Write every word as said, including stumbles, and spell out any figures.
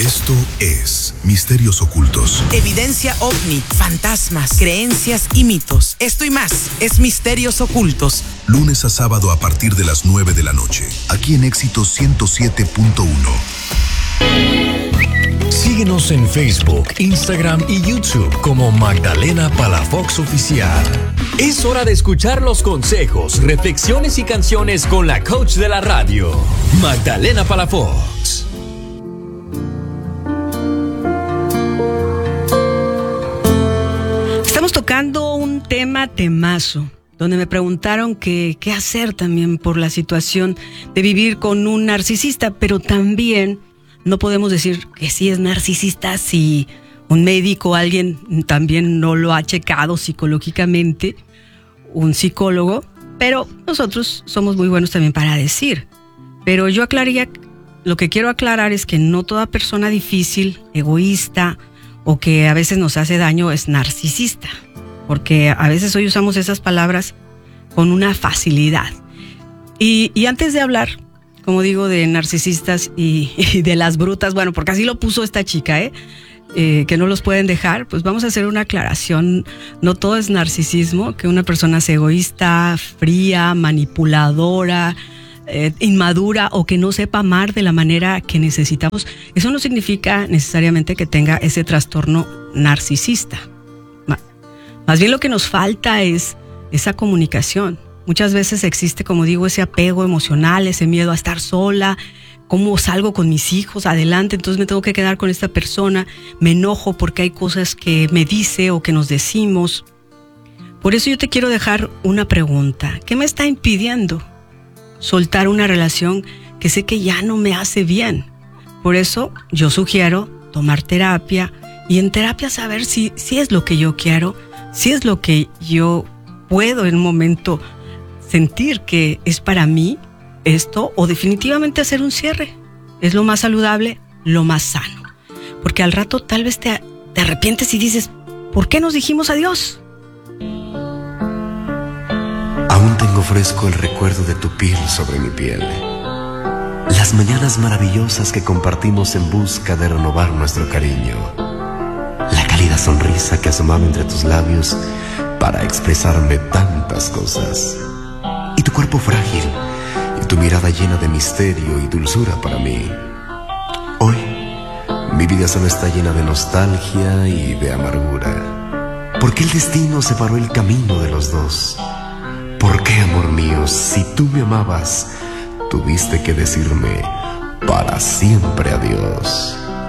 Esto es Misterios Ocultos. Evidencia ovni, fantasmas, creencias y mitos. Esto y más es Misterios Ocultos. Lunes a sábado a partir de las nueve de la noche. Aquí en Éxito ciento siete punto uno. Síguenos en Facebook, Instagram y YouTube como Magdalena Palafox Oficial. Es hora de escuchar los consejos, reflexiones y canciones con la coach de la radio, Magdalena Palafox. Estamos tocando un tema temazo, donde me preguntaron que, qué hacer también por la situación de vivir con un narcisista, pero también no podemos decir que sí es narcisista si un médico o alguien también no lo ha checado psicológicamente, un psicólogo, pero nosotros somos muy buenos también para decir. Pero yo aclararía, lo que quiero aclarar es que no toda persona difícil, egoísta o que a veces nos hace daño es narcisista, porque a veces hoy usamos esas palabras con una facilidad. Y, y antes de hablar, como digo, de narcisistas y, y de las brutas, bueno, porque así lo puso esta chica, ¿eh? Eh, que no los pueden dejar, pues vamos a hacer una aclaración. No todo es narcisismo, que una persona sea egoísta, fría, manipuladora, eh, inmadura o que no sepa amar de la manera que necesitamos. Eso no significa necesariamente que tenga ese trastorno narcisista. Más bien lo que nos falta es esa comunicación. Muchas veces existe, como digo, ese apego emocional, ese miedo a estar sola. ¿Cómo salgo con mis hijos adelante? Entonces me tengo que quedar con esta persona. Me enojo porque hay cosas que me dice o que nos decimos. Por eso yo te quiero dejar una pregunta. ¿Qué me está impidiendo soltar una relación que sé que ya no me hace bien? Por eso yo sugiero tomar terapia y en terapia saber si, si es lo que yo quiero, si es lo que yo puedo en un momento sentir que es para mí esto, o definitivamente hacer un cierre. Es lo más saludable, lo más sano. Porque al rato tal vez te, te arrepientes y dices, ¿por qué nos dijimos adiós? Aún tengo fresco el recuerdo de tu piel sobre mi piel. Las mañanas maravillosas que compartimos en busca de renovar nuestro cariño. La cálida sonrisa que asomaba entre tus labios para expresarme tantas cosas. Y tu cuerpo frágil, y tu mirada llena de misterio y dulzura para mí. Hoy, mi vida solo está llena de nostalgia y de amargura. ¿Por qué el destino separó el camino de los dos? ¿Por qué, amor mío, si tú me amabas, tuviste que decirme para siempre adiós?